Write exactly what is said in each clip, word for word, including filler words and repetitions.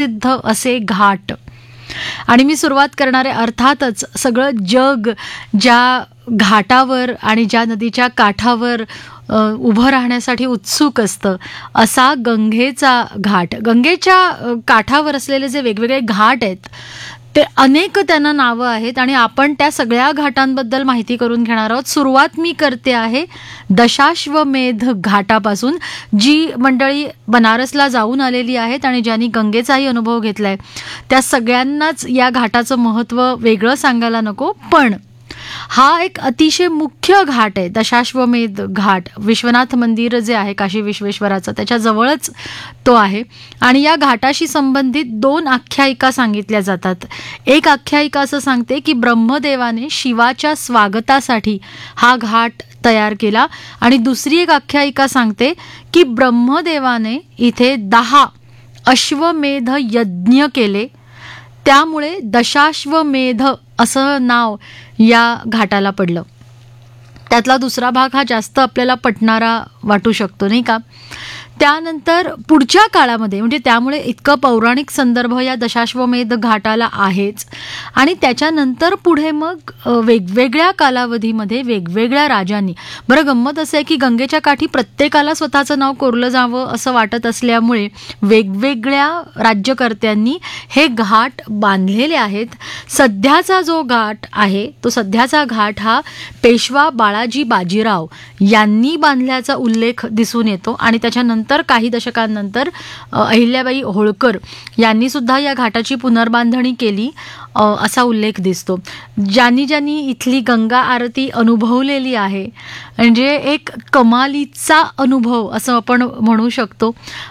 सुप्रसिद्ध असे घाट. आणि मी सुरुवात करणारे अर्थातच सगळं जग ज्या घाटावर आणि ज्या नदीच्या काठावर उभं राहण्यासाठी उत्सुक असतं असा गंगेचा घाट. गंगेच्या काठावर असलेले जे वेगवेगळे घाट आहेत ते अनेक त्यांना नावं आहेत आणि आपण त्या सगळ्या घाटांबद्दल माहिती करून घेणार आहोत. सुरुवात मी करते आहे दशाश्वमेध घाटापासून. जी मंडळी बनारसला जाऊन आलेली आहेत आणि ज्यांनी गंगेचाही अनुभव घेतलाय त्या सगळ्यांनाच या घाटाचं महत्त्व वेगळं सांगायला नको, पण हा एक अतिशय मुख्य घाट आहे दशाश्वमेध घाट. विश्वनाथ मंदिर जे आहे काशी विश्वेश्वराचं त्याच्या जवळच तो आहे आणि या घाटाशी संबंधित दोन आख्यायिका सांगितल्या जातात. एक आख्यायिका असं सांगते की ब्रह्मदेवाने शिवाच्या स्वागतासाठी हा घाट तयार केला आणि दुसरी एक आख्यायिका सांगते की ब्रह्मदेवाने इथे दहा अश्वमेध यज्ञ केले, त्यामुळे दशाश्वमेध असं नाव या घाटाला पडलं. त्यातला दुसरा भाग हा जास्त आपल्याला पटणारा वाटू शकतो नाही का. त्यानंतर पुढच्या काळामध्ये म्हणजे त्यामुळे इतकं पौराणिक संदर्भ या दशाश्वमेध घाटाला आहेच आणि त्याच्यानंतर पुढे मग वेगवेगळ्या कालावधीमध्ये वेगवेगळ्या राजांनी, बरं गंमत असं आहे की गंगेच्या काठी प्रत्येकाला स्वतःचं नाव कोरलं जावं असं वाटत असल्यामुळे वेगवेगळ्या राज्यकर्त्यांनी हे घाट बांधलेले आहेत. सध्याचा जो घाट आहे तो सध्याचा घाट हा पेशवा बाळाजी बाजीराव यांनी बांधल्याचा उल्लेख दिसून येतो आणि त्याच्यानंतर तर काही दशकांनंतर अहिल्याबाई होळकर यांनी सुद्धा या घाटाची पुनर्बांधणी केली असा उल्लेख दिसतो. ज्यांनी ज्यांनी इथली गंगा आरती अनुभवलेली आहे म्हणजे एक कमालीचा अनुभव असं आपण म्हणू शकतो.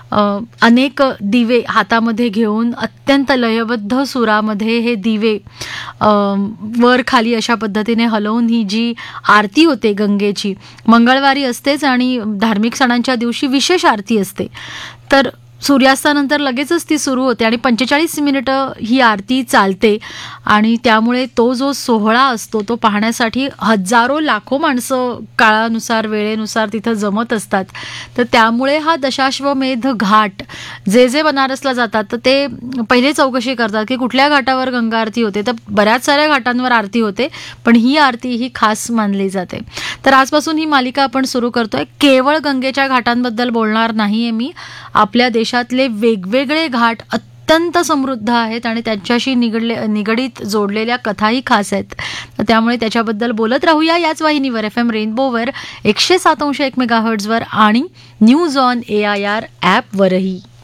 अनेक दिवे हातामध्ये घेऊन अत्यंत लयबद्ध सुरामध्ये हे दिवे वर खाली अशा पद्धतीने हलवून ही जी आरती होते गंगेची, मंगळवारी असतेच आणि धार्मिक सणांच्या दिवशी विशेष आरती असते, तर सूर्यास्तानंतर लगेचच ती सुरू होते आणि पंचेचाळीस मिनिटं ही आरती चालते आणि त्यामुळे तो जो सोहळा असतो तो पाहण्यासाठी हजारो लाखो माणसं काळानुसार वेळेनुसार तिथं जमत असतात. तर त्यामुळे हा दशाश्वमेध घाट जे जे बनारसला जातात तर ते पहिले चौकशी करतात की कुठल्या घाटावर गंगा आरती होते, तर बऱ्याच साऱ्या घाटांवर आरती होते पण ही आरती ही खास मानली जाते. तर आजपासून ही मालिका आपण सुरू करतोय. केवळ गंगेच्या घाटांबद्दल बोलणार नाहीये मी, आपल्या देशातले वेगवेगळे घाट अत्यंत समृद्ध आहेत आणि त्यांच्याशी निगडले निगडीत जोडलेल्या कथाही खास आहेत. तर त्यामुळे त्याच्याबद्दल बोलत राहूया याच वाहिनीवर एफ एम रेनबोवर एकशे सात अंश एक मेगाहर्ट्झवर आणि news on A I R ॲपवरही.